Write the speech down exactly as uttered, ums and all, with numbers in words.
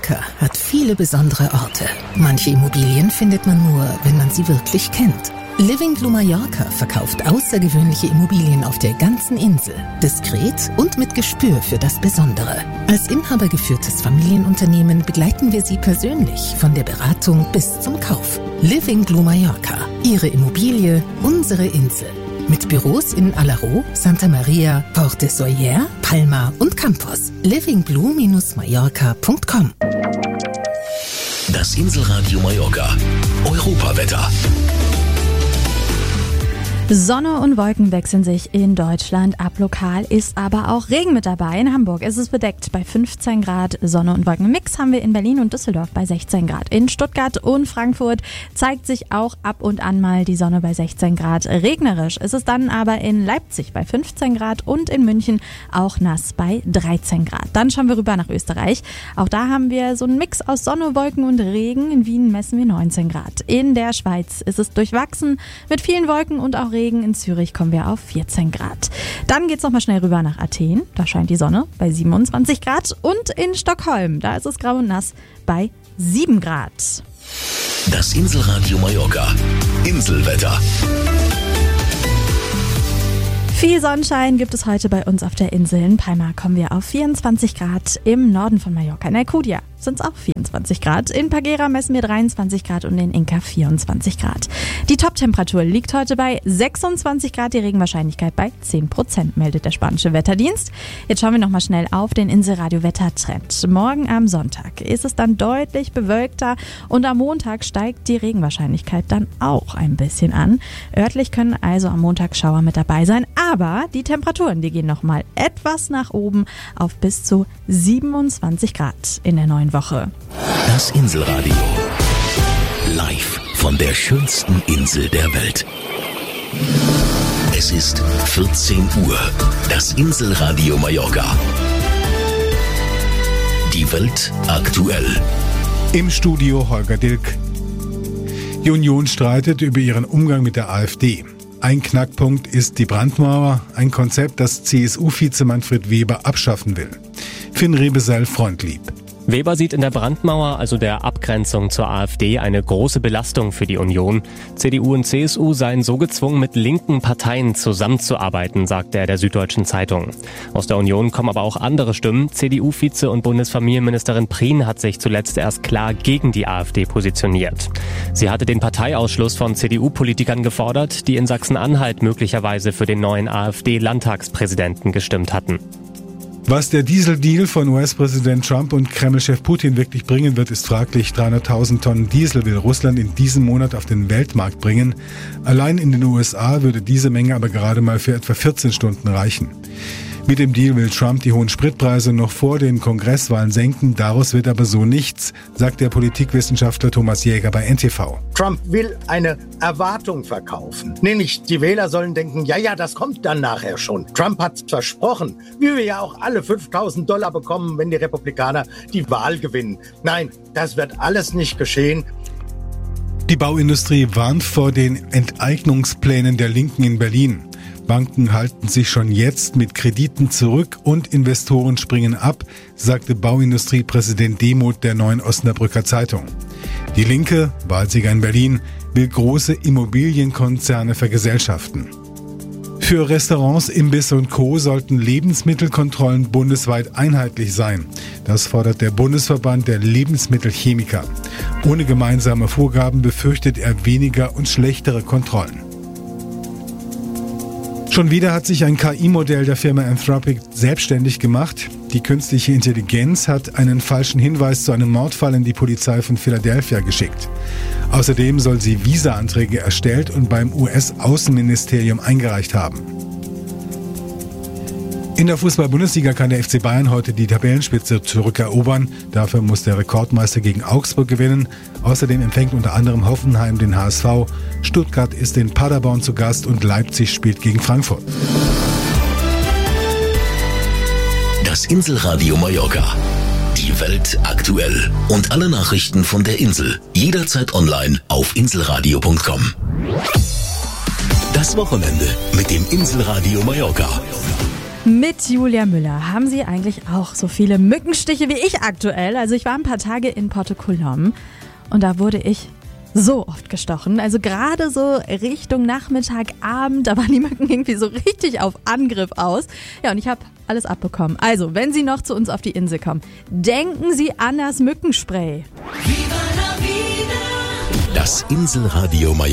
Mallorca hat viele besondere Orte. Manche Immobilien findet man nur, wenn man sie wirklich kennt. Living Blue Mallorca verkauft außergewöhnliche Immobilien auf der ganzen Insel. Diskret und mit Gespür für das Besondere. Als inhabergeführtes Familienunternehmen begleiten wir Sie persönlich von der Beratung bis zum Kauf. Living Blue Mallorca. Ihre Immobilie, unsere Insel. Mit Büros in Alaró, Santa Maria, Port de Soller, Palma und Campos. living blue dash mallorca punkt com. Das Inselradio Mallorca. Europawetter. Sonne und Wolken wechseln sich in Deutschland ab. Lokal ist aber auch Regen mit dabei. In Hamburg ist es bedeckt bei fünfzehn Grad. Sonne und Wolken im Mix haben wir in Berlin und Düsseldorf bei sechzehn Grad. In Stuttgart und Frankfurt zeigt sich auch ab und an mal die Sonne bei sechzehn Grad. Regnerisch ist es dann aber in Leipzig bei fünfzehn Grad und in München auch nass bei dreizehn Grad. Dann schauen wir rüber nach Österreich. Auch da haben wir so einen Mix aus Sonne, Wolken und Regen. In Wien messen wir neunzehn Grad. In der Schweiz ist es durchwachsen mit vielen Wolken und auch Regen. In Zürich kommen wir auf vierzehn Grad. Dann geht's noch mal schnell rüber nach Athen. Da scheint die Sonne bei siebenundzwanzig Grad. Und in Stockholm, da ist es grau und nass bei sieben Grad. Das Inselradio Mallorca. Inselwetter. Viel Sonnenschein gibt es heute bei uns auf der Insel. In Palma kommen wir auf vierundzwanzig Grad. Im Norden von Mallorca, in Alcudia, sind es auch vierundzwanzig Grad. In Pagera messen wir dreiundzwanzig Grad und in Inca vierundzwanzig Grad. Die Toptemperatur liegt heute bei sechsundzwanzig Grad, die Regenwahrscheinlichkeit bei zehn Prozent, meldet der spanische Wetterdienst. Jetzt schauen wir nochmal schnell auf den Inselradio-Wettertrend. Morgen am Sonntag ist es dann deutlich bewölkter und am Montag steigt die Regenwahrscheinlichkeit dann auch ein bisschen an. Örtlich können also am Montag Schauer mit dabei sein, aber die Temperaturen, die gehen nochmal etwas nach oben auf bis zu siebenundzwanzig Grad in der neuen Woche. Das Inselradio. Live von der schönsten Insel der Welt. Es ist vierzehn Uhr. Das Inselradio Mallorca. Die Welt aktuell. Im Studio Holger Dilk. Die Union streitet über ihren Umgang mit der AfD. Ein Knackpunkt ist die Brandmauer, ein Konzept, das C S U-Vize Manfred Weber abschaffen will. Finn Rebesell Freundlieb. Weber sieht in der Brandmauer, also der Abgrenzung zur AfD, eine große Belastung für die Union. C D U und C S U seien so gezwungen, mit linken Parteien zusammenzuarbeiten, sagte er der Süddeutschen Zeitung. Aus der Union kommen aber auch andere Stimmen. C D U-Vize und Bundesfamilienministerin Prien hat sich zuletzt erst klar gegen die AfD positioniert. Sie hatte den Parteiausschluss von C D U-Politikern gefordert, die in Sachsen-Anhalt möglicherweise für den neuen AfD-Landtagspräsidenten gestimmt hatten. Was der Dieseldeal von U S-Präsident Trump und Kreml-Chef Putin wirklich bringen wird, ist fraglich. dreihunderttausend Tonnen Diesel will Russland in diesem Monat auf den Weltmarkt bringen. Allein in den U S A würde diese Menge aber gerade mal für etwa vierzehn Stunden reichen. Mit dem Deal will Trump die hohen Spritpreise noch vor den Kongresswahlen senken. Daraus wird aber so nichts, sagt der Politikwissenschaftler Thomas Jäger bei N T V. Trump will eine Erwartung verkaufen. Nämlich, die Wähler sollen denken, ja, ja, das kommt dann nachher schon. Trump hat versprochen, wie wir ja auch alle fünftausend Dollar bekommen, wenn die Republikaner die Wahl gewinnen. Nein, das wird alles nicht geschehen. Die Bauindustrie warnt vor den Enteignungsplänen der Linken in Berlin. Banken halten sich schon jetzt mit Krediten zurück und Investoren springen ab, sagte Bauindustriepräsident Demuth der Neuen Osnabrücker Zeitung. Die Linke, Wahlsieger in Berlin, will große Immobilienkonzerne vergesellschaften. Für Restaurants, Imbisse und Co. sollten Lebensmittelkontrollen bundesweit einheitlich sein. Das fordert der Bundesverband der Lebensmittelchemiker. Ohne gemeinsame Vorgaben befürchtet er weniger und schlechtere Kontrollen. Schon wieder hat sich ein K I-Modell der Firma Anthropic selbstständig gemacht. Die künstliche Intelligenz hat einen falschen Hinweis zu einem Mordfall in die Polizei von Philadelphia geschickt. Außerdem soll sie Visa-Anträge erstellt und beim U S-Außenministerium eingereicht haben. In der Fußball-Bundesliga kann der F C Bayern heute die Tabellenspitze zurückerobern. Dafür muss der Rekordmeister gegen Augsburg gewinnen. Außerdem empfängt unter anderem Hoffenheim den H S V. Stuttgart ist in Paderborn zu Gast und Leipzig spielt gegen Frankfurt. Das Inselradio Mallorca. Die Welt aktuell. Und alle Nachrichten von der Insel. Jederzeit online auf inselradio punkt com. Das Wochenende mit dem Inselradio Mallorca. Mit Julia Müller haben Sie eigentlich auch so viele Mückenstiche wie ich aktuell? Also ich war ein paar Tage in Porto Colom und da wurde ich so oft gestochen. Also gerade so Richtung Nachmittag, Abend, da waren die Mücken irgendwie so richtig auf Angriff aus. Ja, und ich habe alles abbekommen. Also, wenn Sie noch zu uns auf die Insel kommen, denken Sie an das Mückenspray. Das Inselradio Mallorca.